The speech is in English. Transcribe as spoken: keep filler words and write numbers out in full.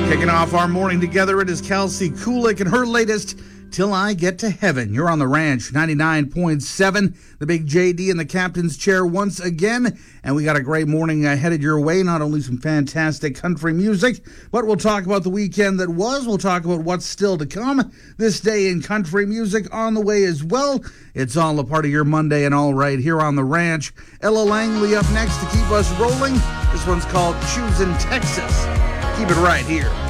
Kicking off our morning together, it is Kelsey Kulik and her latest, Till I Get to Heaven. You're on the Ranch, ninety-nine point seven. The Big J D in the captain's chair once again. And we got a great morning uh, headed your way. Not only some fantastic country music, but we'll talk about the weekend that was. We'll talk about what's still to come. This day in country music on the way as well. It's all a part of your Monday and all right here on the Ranch. Ella Langley up next to keep us rolling. This one's called Choosing Texas. Keep it right here.